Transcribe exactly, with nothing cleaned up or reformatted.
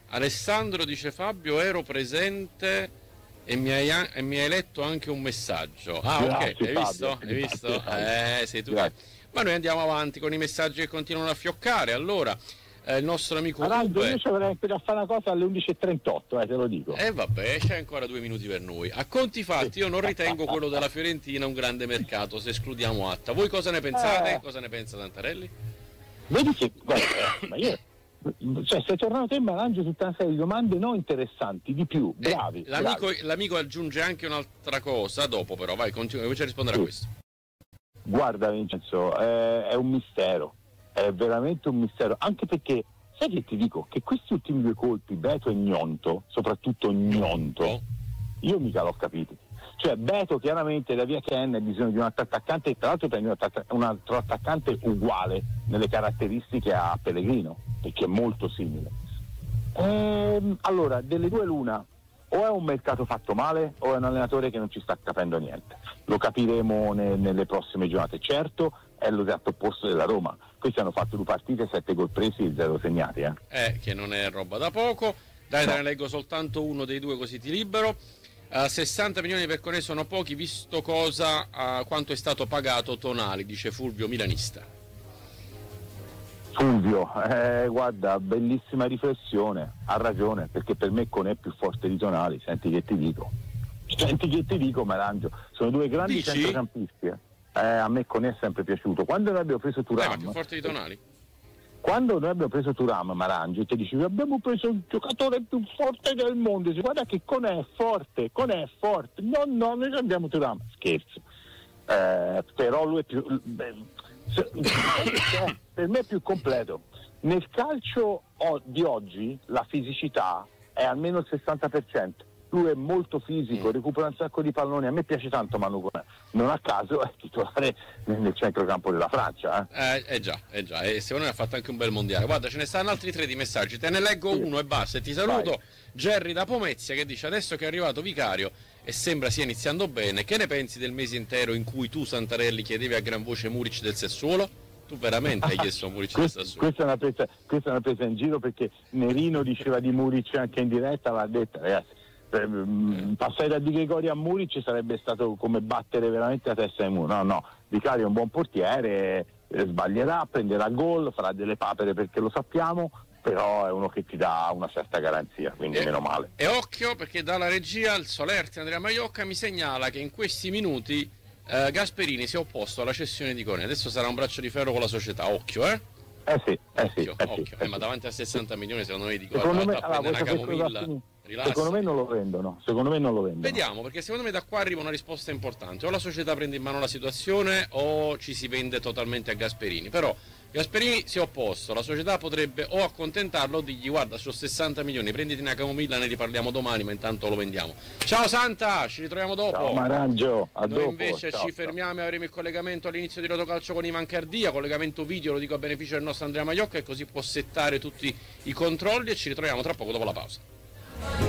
Alessandro, dice Fabio, ero presente e mi hai, e mi hai letto anche un messaggio. Ah, Grazie, ok, hai Fabio, visto? Hai visto? grazie, Eh, sei tu che... grazie. Ma noi andiamo avanti con i messaggi che continuano a fioccare. Allora, eh, il nostro amico Araldo, Uwe... io ci avrei a fare una cosa alle undici e trentotto, eh, te lo dico. E eh, vabbè, c'è ancora due minuti per noi. A conti fatti, io non ritengo quello della Fiorentina un grande mercato, se escludiamo Atta. Voi cosa ne pensate? Eh. Cosa ne pensa Santarelli? Vedi che, guarda, eh, ma io, cioè, sei tornato te in Marangio tutta una serie di domande non interessanti, di più, bravi. Eh, l'amico, bravi. l'amico aggiunge anche un'altra cosa, dopo però, vai, continua, invece a rispondere Sì. a questo. Guarda Vincenzo, è, è un mistero, è veramente un mistero, anche perché, sai che ti dico, che questi ultimi due colpi, Beto e Gnonto, soprattutto Gnonto, io mica l'ho capito. Cioè Beto chiaramente da via Ken ha bisogno di un altro attaccante, e tra l'altro prendi un altro attaccante uguale nelle caratteristiche a Pellegrino, perché è molto simile. Ehm, allora, delle due l'una, o è un mercato fatto male o è un allenatore che non ci sta capendo niente. Lo capiremo ne, nelle prossime giornate. Certo è l'esatto opposto della Roma. Questi hanno fatto due partite, sette gol presi e zero segnati. Eh, eh che non è roba da poco. Dai, no. Te ne leggo soltanto uno dei due così ti libero. Uh, sessanta milioni per Conè sono pochi, visto cosa uh, quanto è stato pagato Tonali, dice Fulvio Milanista. Fulvio, eh, guarda, bellissima riflessione, ha ragione, perché per me Conè è più forte di Tonali, senti che ti dico. Senti che ti dico, Marangio, sono due grandi Dici? centrocampisti. Eh. Eh, a me Conè è sempre piaciuto. Quando noi abbiamo preso Thuram, Eh, ma più forte di Tonali? Quando noi abbiamo preso Thuram, Marangio, ti dicevi abbiamo preso il giocatore più forte del mondo, dici, guarda che Conè è forte, Conè è forte, no no, noi abbiamo Thuram, scherzo, eh, però lui è più, beh, se, eh, per me è più completo. Nel calcio o- di oggi la fisicità è almeno il sessanta per cento. Lui è molto fisico, Mm. recupera un sacco di palloni. A me piace tanto Manu Conè, non a caso è titolare nel nel centrocampo della Francia. Eh. Eh, eh già, eh già, e secondo me ha fatto anche un bel mondiale. Guarda, ce ne stanno altri tre di messaggi, te ne leggo Sì. uno e basta e ti saluto. Vai. Gerry da Pomezia che dice: adesso che è arrivato Vicario e sembra stia iniziando bene, che ne pensi del mese intero in cui tu, Santarelli, chiedevi a gran voce Muric del Sassuolo? Tu veramente hai chiesto a Muric del Questa, Sassuolo? questa, è una presa, questa è una presa in giro, perché Nerino diceva di Muric anche in diretta, l'ha detta, ragazzi. eh, mm, Passare da Di Gregorio a Muric sarebbe stato come battere veramente la testa del muro. No, no, Vicario è un buon portiere, eh, sbaglierà, prenderà gol, farà delle papere perché lo sappiamo, però è uno che ti dà una certa garanzia, quindi E- meno male. E occhio, perché dalla regia il Solerti Andrea Maiocca mi segnala che in questi minuti eh, Gasperini si è opposto alla cessione di Conè. Adesso sarà un braccio di ferro con la società, occhio, eh? Eh sì, eh sì, Occhio, eh sì, occhio. eh Eh, ma sì. davanti a sessanta milioni secondo me dico Secondo guarda, me, a allora, prendere vuoi una sapere cosa camomilla, finì? rilassati. Secondo me non lo vendono, secondo me non lo vendono. Vediamo, perché secondo me da qua arriva una risposta importante. O la società prende in mano la situazione o ci si vende totalmente a Gasperini. Però Gasperini si è opposto, la società potrebbe o accontentarlo o dirgli guarda, su sessanta milioni prenditi una camomilla, ne riparliamo domani, ma intanto lo vendiamo. Ciao Santa, ci ritroviamo dopo. Ciao Marangio, a Noi dopo. invece Ciao, ci ciao. fermiamo e avremo il collegamento all'inizio di Rotocalcio con Ivan Cardia, collegamento video, lo dico a beneficio del nostro Andrea Maiocca, e così può settare tutti i controlli e ci ritroviamo tra poco dopo la pausa.